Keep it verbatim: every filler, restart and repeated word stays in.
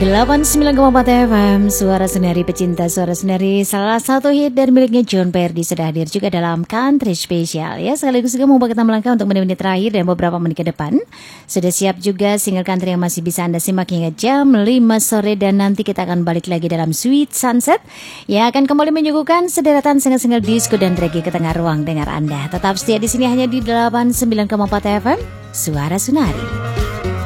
delapan puluh sembilan koma empat F M, Suara Senari Pecinta Suara Senari. Salah satu hit dari miliknya John Perdi sudah hadir juga dalam Country Special ya. Sekaligus juga membawa kita melangkah untuk menit-menit terakhir dan beberapa menit ke depan. Sudah siap juga single country yang masih bisa Anda simak hingga jam lima sore. Dan nanti kita akan balik lagi dalam Sweet Sunset yang akan kembali menyuguhkan sederetan single-single disco dan reggae ke tengah ruang dengar Anda. Tetap setia di sini hanya di delapan puluh sembilan koma empat F M, Suara Senari.